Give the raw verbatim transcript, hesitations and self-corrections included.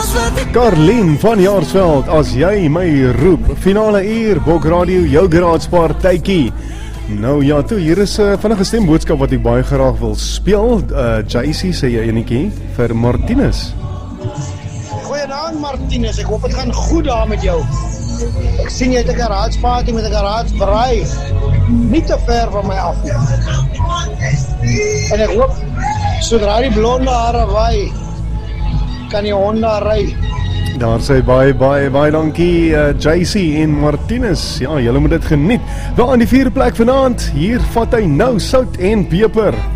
Carlien van Jaarsveld, as jy my roep, finale uur, Bok Radio, jou garaagepartytjie. Nou ja, toe, hier is 'n uh, vinnige stemboodskap wat ek baie graag wil speel. uh, J C sê jy enetjie vir Martinus. Goeiedag Martinus, ek hoop het gaan goed daar met jou. Ek sien jy het 'n garageparty met 'n garagebraai, nie te ver van my af nie. En ek hoop, sodra die blonde hare waai, kan die honde ry. Daar sê baie, baie, baie dankie uh, J C en Martinus. Ja, julle moet dit geniet. Waar aan die vierde plek vanaand, hier vat hy nou sout en peper.